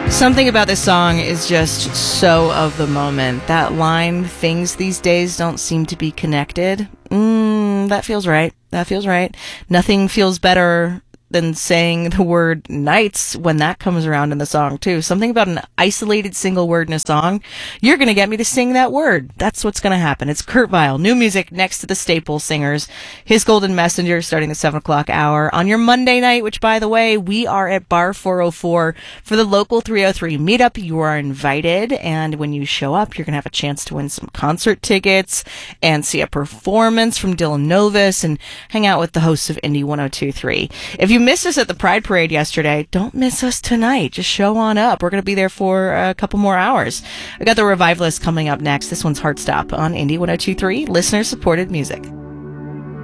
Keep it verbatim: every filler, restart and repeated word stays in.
Something about this song is just so of the moment. That line, things these days don't seem to be connected. Mmm, that feels right. That feels right. Nothing feels better than saying the word nights when that comes around in the song, too. Something about an isolated single word in a song. You're going to get me to sing that word. That's what's going to happen. It's Kurt Vile. New music next to the Staple Singers. His Golden Messenger starting the seven o'clock hour on your Monday night, which, by the way, we are at Bar four oh four for the local three oh three meetup. You are invited, and when you show up, you're going to have a chance to win some concert tickets and see a performance from Dylan Novus and hang out with the hosts of Indie one oh two point three. If you missed us at the Pride Parade yesterday, don't miss us tonight. Just show on up. We're going to be there for a couple more hours. I got the Revivalists coming up next. This one's Heartstop on Indie one oh two point three, listener-supported music.